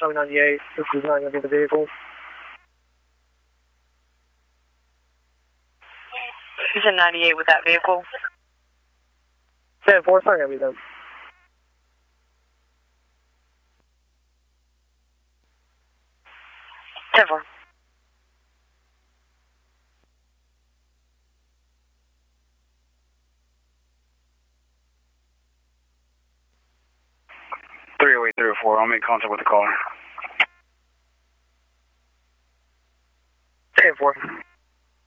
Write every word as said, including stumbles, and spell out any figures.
showing ninety-eight. This is not going to be the vehicle. He's in ninety-eight with that vehicle. ten four, it's not going to be them. ten four. three oh eight, three oh four, I'll make contact with the caller. ten four.